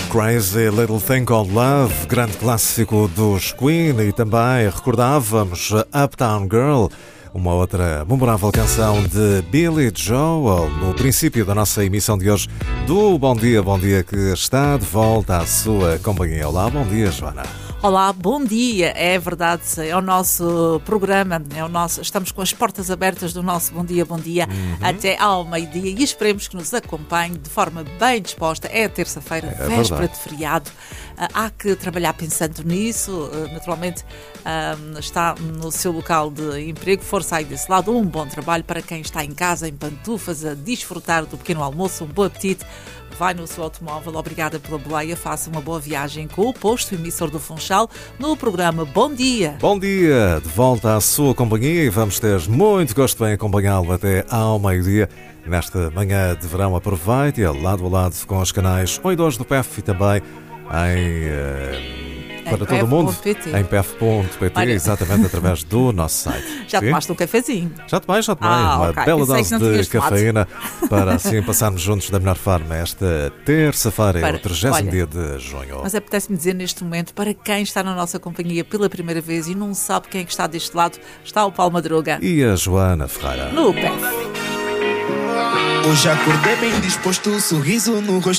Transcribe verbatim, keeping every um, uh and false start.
Crazy Little Thing Called Love, grande clássico dos Queen, e também recordávamos Uptown Girl, uma outra memorável canção de Billy Joel, no princípio da nossa emissão de hoje do Bom Dia, Bom Dia, que está de volta à sua companhia. Olá, bom dia, Joana. Olá, bom dia. É verdade, é o nosso programa, é o nosso, estamos com as portas abertas do nosso Bom Dia, Bom Dia, uhum. até ao meio-dia, e esperemos que nos acompanhe de forma bem disposta. É terça-feira, é véspera verdade. de feriado. Há que trabalhar pensando nisso. Naturalmente, está no seu local de emprego, força aí desse lado. Um bom trabalho para quem está em casa, em pantufas, a desfrutar do pequeno almoço. Um bom apetite. Vai no seu automóvel, obrigada pela boleia, faça uma boa viagem com o posto emissor do Funchal no programa Bom Dia. Bom dia, de volta à sua companhia, e vamos ter muito gosto em acompanhá-lo até ao meio-dia. Nesta manhã de verão, aproveite lado a lado com os canais um e dois do P F e também em... Uh... para todo o mundo, em p f ponto p t, exatamente, através do nosso site. Já Sim? tomaste um cafezinho? Já tomei, já tomei. Ah, uma okay. bela Pensei dose de cafeína para assim passarmos juntos da melhor forma esta terça-feira, é o trigésimo dia de junho. Mas apetece-me dizer neste momento, para quem está na nossa companhia pela primeira vez e não sabe quem é que está deste lado, está o Paulo Madruga. E a Joana Ferreira. No P F. Hoje acordei bem disposto, sorriso no rosto.